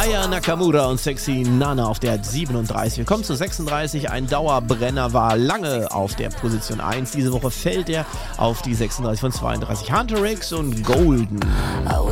Aya Nakamura und Sexy Nana auf der 37. Wir kommen zu 36. Ein Dauerbrenner war lange auf der Position 1. Diese Woche fällt er auf die 36 von 32. Hunter X und Golden.